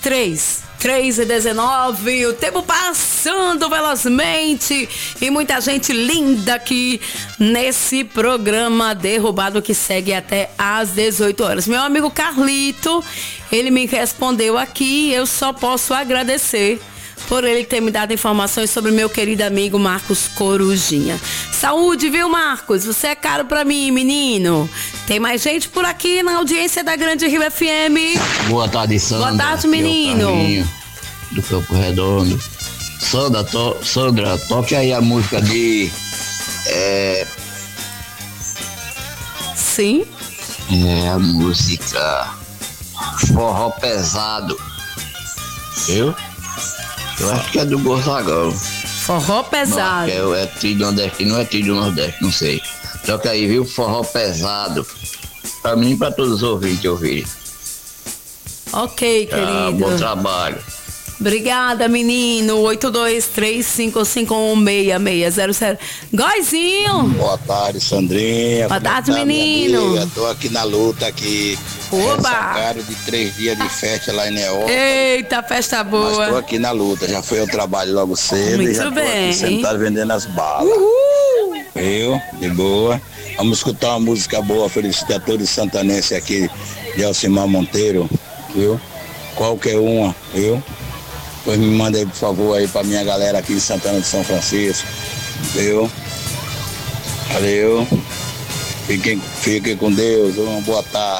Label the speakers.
Speaker 1: 3h19, o tempo passando velozmente e muita gente linda aqui nesse programa Derrubado que segue até às 18 horas. Meu amigo Carlito, ele me respondeu aqui, eu só posso agradecer por ele ter me dado informações sobre meu querido amigo Marcos Corujinha. Saúde, viu, Marcos? Você é caro pra mim, menino. Tem mais gente por aqui na audiência da Grande Rio FM.
Speaker 2: Boa tarde, Sandra.
Speaker 1: Boa tarde, menino.
Speaker 2: Do Campo Redondo. Sandra, toque aí a música de...
Speaker 1: Sim?
Speaker 2: A música Forró Pesado. Viu? Eu acho que é do Gonzagão.
Speaker 1: Forró Pesado.
Speaker 2: Não, é trilho nordestino, não é trilho nordeste, não sei. Toca aí, viu? Forró Pesado. Pra mim e pra todos os ouvintes ouvirem.
Speaker 1: Ok, querido.
Speaker 2: Bom trabalho.
Speaker 1: Obrigada, menino. 8235516600. Góizinho.
Speaker 3: Boa tarde, Sandrinha.
Speaker 1: Boa tarde, menino.
Speaker 3: Tô aqui na luta aqui.
Speaker 1: Oba!
Speaker 3: Ressacado de 3 dias de festa lá em Neópolis.
Speaker 1: Eita, festa boa.
Speaker 3: Mas tô aqui na luta. Já fui ao trabalho logo cedo.
Speaker 1: Muito
Speaker 3: e já
Speaker 1: bem.
Speaker 3: Tô aqui sentado vendendo as balas.
Speaker 1: Uhul.
Speaker 3: Viu? De boa. Vamos escutar uma música boa. Felicito a todos os santanenses aqui de Alcimar Monteiro. Viu? Qualquer uma, viu? Pois me manda aí, por favor, aí pra minha galera aqui de Santana de São Francisco. Viu? Valeu. Fiquem com Deus. Uma boa tarde.